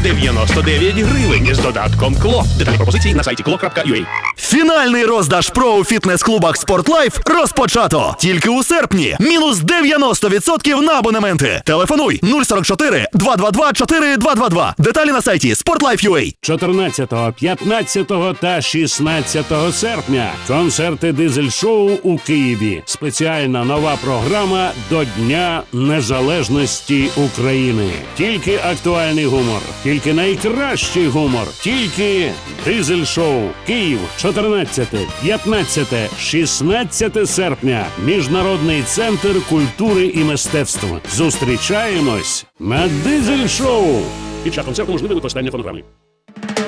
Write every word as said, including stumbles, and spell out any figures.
дев'яносто дев'ять гривень з додатком КЛО. Деталі пропозиції на сайті кей ел о крапка ю а. Фінальний роздаж ПРО у фітнес-клубах «Спортлайф» розпочато. Тільки у серпні. Мінус дев'яносто відсотків на абонементи. Телефонуй нуль сорок чотири два два два чотири два два два. Деталі на сайті спортлайф крапка ю а. чотирнадцятого, п'ятнадцятого та шістнадцятого серпня. Концерти «Дизель-шоу» у Києві. Спеціальна нова програма до Дня Незалежності України. Тільки актуальний гумор. Тільки найкращий гумор. Тільки «Дизель-шоу». Київ. чотирнадцяте, п'ятнадцяте, шістнадцяте серпня. Міжнародний центр культури і мистецтв. Зустрічаємось на «Дизель-шоу». Під час концерту можливе використання фонограми.